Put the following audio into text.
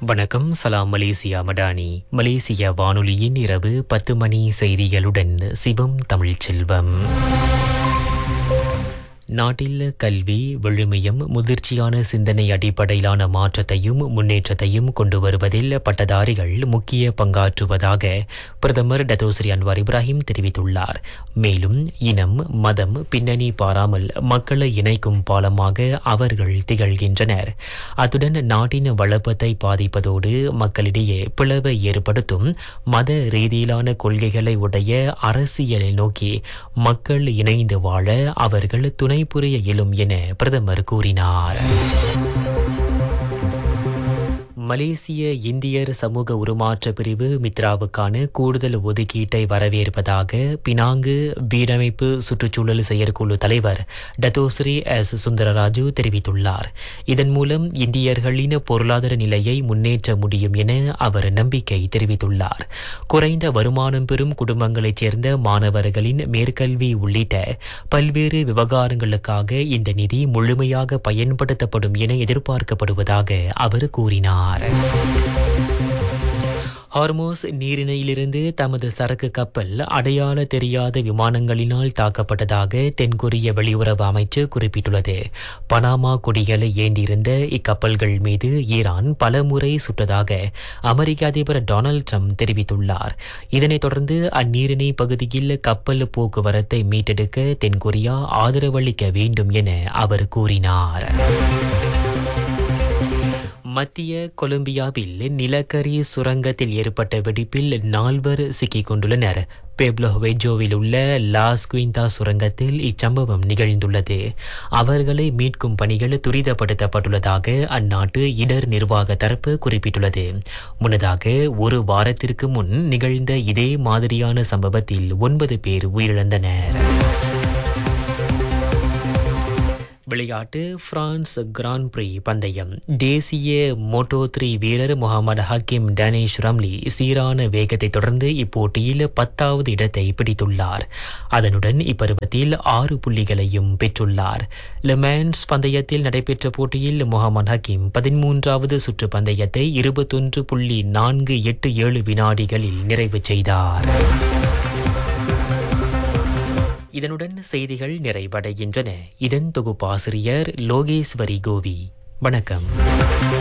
வணக்கம். சலாம் மலேசியா மடானி. மலேசிய வானொலியின் இரவு 10 மணி செய்திகளுடன் சிவம் தமிழ்ச்செல்வம். நாட்டில் கல்வி, விழுமியம், முதிர்ச்சியான சிந்தனை அடிப்படையிலான மாற்றத்தையும் முன்னேற்றத்தையும் கொண்டு வருவதில் பட்டதாரிகள் முக்கிய பங்காற்றுவதாக பிரதமர் டத்தோஸ்ரீ அன்வார் இப்ராஹிம் தெரிவித்துள்ளார். மேலும் இனம், மதம், பின்னணி பாராமல் மக்களை இணைக்கும் பாலமாக அவர்கள் திகழ்கின்றனர். அத்துடன் நாட்டின் வளப்பத்தை பாதிப்பதோடு மக்களிடையே பிளவை ஏற்படுத்தும் மத ரீதியிலான கொள்கைகளை உடைய அரசியலை நோக்கி மக்கள் இணைந்து வாழ அவர்கள் துணை புரிய இயலும் என பிரதமர் கூறினார். மலேசிய இந்தியர் சமூக உருமாற்ற பிரிவு மித்ராவுக்கான கூடுதல் ஒதுக்கீட்டை வரவேற்பதாக பினாங்கு வீடமைப்பு சுற்றுச்சூழல் செயற்குழு தலைவர் டத்தோஸ்ரீ எஸ் சுந்தரராஜு தெரிவித்துள்ளார். இதன் மூலம் இந்தியர்களின் பொருளாதார நிலையை முன்னேற்ற முடியும் என அவர் நம்பிக்கை தெரிவித்துள்ளார். குறைந்த வருமானம் பெறும் குடும்பங்களைச் சேர்ந்த மாணவர்களின் மேற்கல்வி உள்ளிட்ட பல்வேறு விவகாரங்களுக்காக இந்த நிதி முழுமையாக பயன்படுத்தப்படும் என எதிர்பார்க்கப்படுவதாக அவர் கூறினார். ஹார்மோஸ் நீரிணையிலிருந்து தமது சரக்கு கப்பல் அடையாள தெரியாத விமானங்களினால் தாக்கப்பட்டதாக தென்கொரிய வெளியுறவு அமைச்சு குறிப்பிட்டுள்ளது. பனாமா கொடிகளை ஏந்தியிருந்த இக்கப்பல்கள் மீது ஈரான் பலமுறை சுட்டதாக அமெரிக்க அதிபர் டொனால்ட் ட்ரம்ப் தெரிவித்துள்ளார். இதனைத் தொடர்ந்து அந்நீரிணை பகுதியில் கப்பல் போக்குவரத்தை மீட்டெடுக்க தென்கொரியா ஆதரவளிக்க வேண்டும் என அவர் கூறினார். மத்திய கொலம்பியாவில் நிலக்கரி சுரங்கத்தில் ஏற்பட்ட வெடிப்பில் 4 சிக்கிக் கொண்டுள்ளனர். பேப்லோ வெஜோவில் உள்ள லாஸ் குயின்டா சுரங்கத்தில் இச்சம்பவம் நிகழ்ந்துள்ளது. அவர்களை மீட்கும் பணிகள் துரிதப்படுத்தப்பட்டுள்ளதாக அந்நாட்டு இடர் நிர்வாக தரப்பு குறிப்பிட்டுள்ளது. முன்னதாக ஒரு வாரத்திற்கு முன் நிகழ்ந்த இதே மாதிரியான சம்பவத்தில் 9 பேர் உயிரிழந்தனர். விளையாட்டு. பிரான்ஸ் கிராண்ட் பிரீ பந்தயம். தேசிய மோட்டோ3 வீரர் முகமது ஹக்கீம் டேனிஷ் ரம்லி சீரான வேகத்தை தொடர்ந்து இப்போட்டியில் 10வது இடத்தை பிடித்துள்ளார். அதனுடன் இப்பருவத்தில் 6 புள்ளிகளையும் பெற்றுள்ளார். லெமான்ஸ் பந்தயத்தில் நடைபெற்ற போட்டியில் முகமது ஹக்கீம் 13வது சுற்று பந்தயத்தை 21.487 வினாடிகளில் நிறைவு செய்தார். இதனுடன் செய்திகள் நிறைவடைகின்றன. இதன் தொகுப்பாசிரியர் லோகேஸ்வரி கோவி. வணக்கம்.